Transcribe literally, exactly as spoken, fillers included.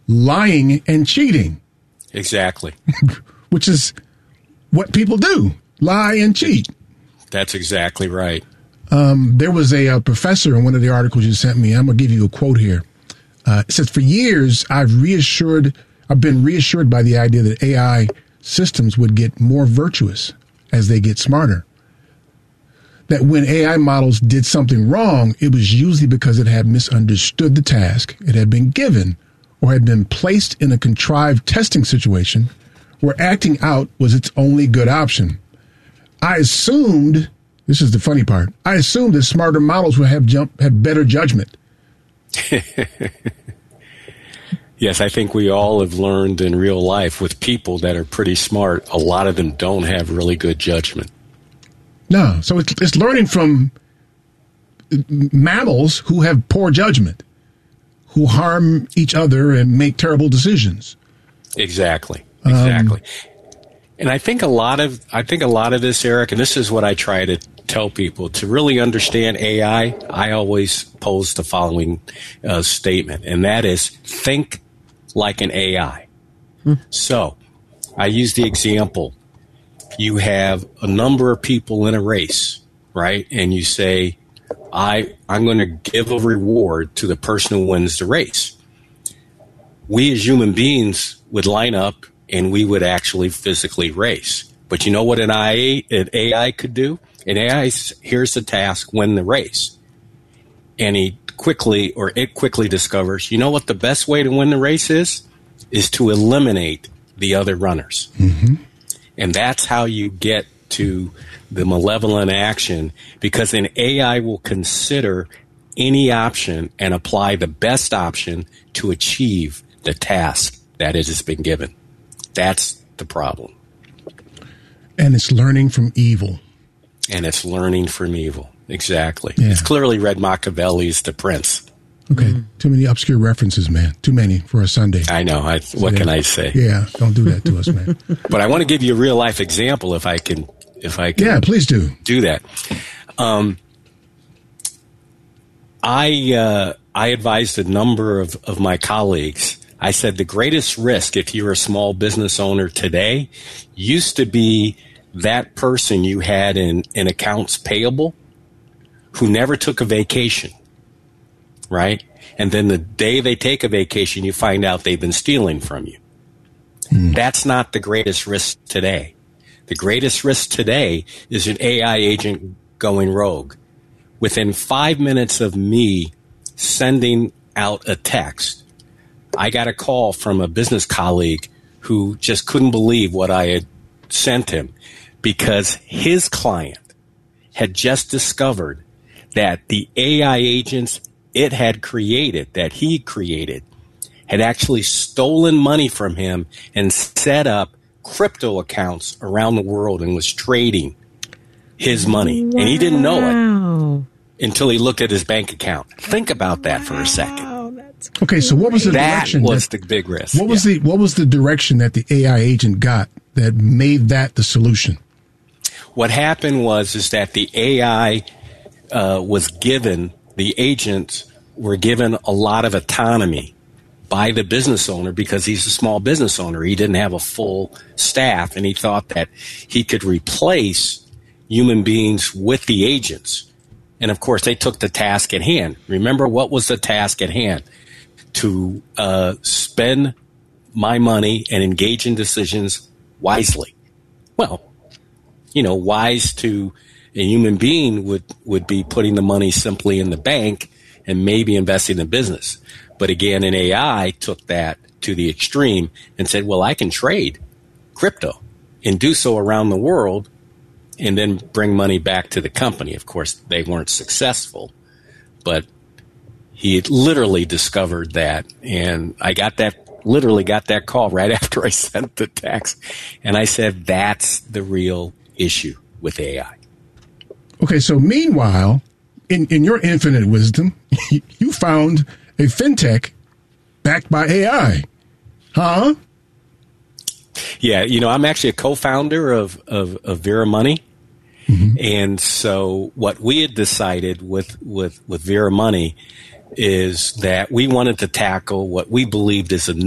lying and cheating. Exactly. Which is what people do, lie and cheat. That's exactly right. Um, there was a, a professor in one of the articles you sent me. I'm going to give you a quote here. Uh, it says, for years, I've reassured, I've been reassured by the idea that A I systems would get more virtuous as they get smarter. That when A I models did something wrong, it was usually because it had misunderstood the task it had been given or had been placed in a contrived testing situation where acting out was its only good option. I assumed, this is the funny part, I assumed that smarter models would have jump, have better judgment. Yes, I think we all have learned in real life with people that are pretty smart, a lot of them don't have really good judgment. No, so it's, it's learning from mammals who have poor judgment, who harm each other and make terrible decisions. Exactly, exactly. Um, and I think a lot of I think a lot of this, Eric, and this is what I try to tell people, to really understand A I, I always pose the following uh, statement, and that is, think like an A I. Hmm. So I use the example, you have a number of people in a race, right? And you say, I, I'm going to give a reward to the person who wins the race. We as human beings would line up and we would actually physically race. But you know what an A I, an A I could do? An A I, here's the task, win the race. And he quickly, or it quickly discovers, you know what the best way to win the race is? Is to eliminate the other runners. Mm-hmm. And that's how you get to the malevolent action, because an A I will consider any option and apply the best option to achieve the task that it has been given. That's the problem. And it's learning from evil. And it's learning from evil. Exactly. Yeah. It's clearly read Machiavelli's The Prince. Okay. Mm-hmm. Too many obscure references, man. Too many for a Sunday. I know. I, what yeah. can I say? Yeah. Don't do that to us, man. But I want to give you a real life example if I can. If I can. Yeah, please do. Do that. Um, I uh, I advised a number of, of my colleagues. I said the greatest risk if you're a small business owner today used to be that person you had in, in accounts payable who never took a vacation, right? And then the day they take a vacation, you find out they've been stealing from you. Mm. That's not the greatest risk today. The greatest risk today is an A I agent going rogue. Within five minutes of me sending out a text, I got a call from a business colleague who just couldn't believe what I had sent him, because his client had just discovered that the A I agents it had created, that he created, had actually stolen money from him and set up crypto accounts around the world and was trading his money. Wow. And he didn't know it until he looked at his bank account. Think about that wow. for a second. That's okay, so what was the that direction? Was that, the big risk. What was yeah. the what was the direction that the A I agent got that made that the solution? What happened was is that the A I uh, was given, the agents were given a lot of autonomy by the business owner, because he's a small business owner. He didn't have a full staff, and he thought that he could replace human beings with the agents. And of course, they took the task at hand. Remember, what was the task at hand? To uh, spend my money and engage in decisions wisely. Well, you know, wise to a human being would, would be putting the money simply in the bank and maybe investing in business. But again, an A I took that to the extreme and said, well, I can trade crypto and do so around the world and then bring money back to the company. Of course, they weren't successful, but he had literally discovered that. And I got that, literally got that call right after I sent the text. And I said, that's the real issue with A I. Okay, so meanwhile, in, in your infinite wisdom, you found a fintech backed by A I, huh? Yeah, you know, I'm actually a co-founder of, of, of Vera Money. Mm-hmm. And so what we had decided with, with, with Vera Money is that we wanted to tackle what we believed is a